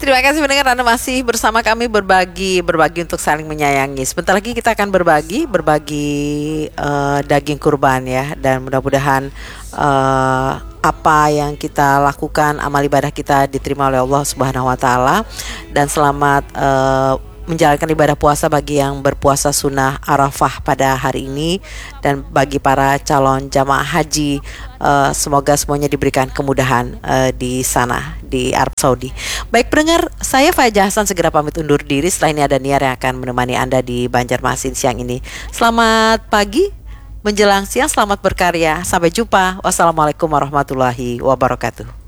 Terima kasih pendengar, Anda masih bersama kami berbagi untuk saling menyayangi. Sebentar lagi kita akan berbagi daging kurban ya, dan mudah-mudahan apa yang kita lakukan, amal ibadah kita diterima oleh Allah Subhanahu wa taala, dan selamat menjalankan ibadah puasa bagi yang berpuasa sunnah Arafah pada hari ini, dan bagi para calon jamaah haji, semoga semuanya diberikan kemudahan di sana di Arab Saudi. Baik pendengar, saya Fajah Hasan segera pamit undur diri. Setelah ini ada Niar yang akan menemani Anda di Banjarmasin siang ini. Selamat pagi menjelang siang, selamat berkarya. Sampai jumpa. Wassalamualaikum warahmatullahi wabarakatuh.